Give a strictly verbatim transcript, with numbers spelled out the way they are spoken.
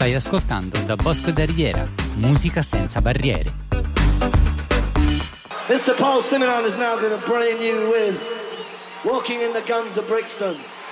Stai ascoltando Da Bosco e da Riviera, musica senza barriere. mister Paul Simonon is now going to bring you with Walking in the Guns of Brixton.